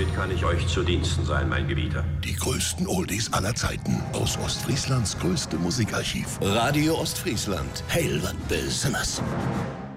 Womit kann ich euch zu Diensten sein, mein Gebieter? Die größten Oldies aller Zeiten aus Ostfrieslands größtem Musikarchiv. Radio Ostfriesland. Heil wat besonders.